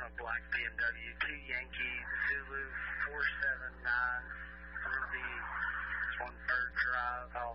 black BMW, 2 Yankee Zulu 479, 1 3rd Drive,